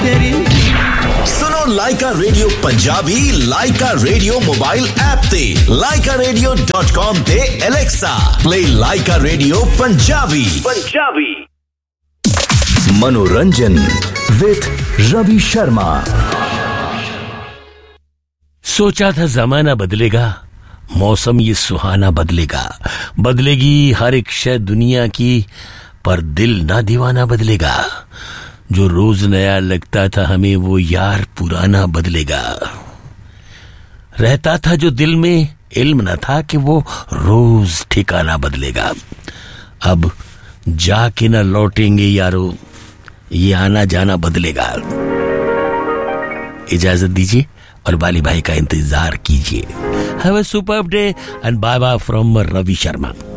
तेरी। सुनो लाइका रेडियो पंजाबी लाइका radio mobile app ते laikaaradio.com ते एलेक्सा प्ले लाइका रेडियो पंजाबी। मनोरंजन विद रवि शर्मा। सोचा था जमाना बदलेगा, मौसम ये सुहाना बदलेगा, बदलेगी हर एक शय दुनिया की, पर दिल ना दीवाना बदलेगा। जो रोज नया लगता था हमें वो यार पुराना बदलेगा। रहता था जो दिल में, इल्म न था कि वो रोज ठिकाना बदलेगा। अब जाके न लौटेंगे यारो, ये आना जाना बदलेगा। इजाजत दीजिए और बाली भाई का इंतजार कीजिए। Have a superb day and bye bye from Ravi Sharma.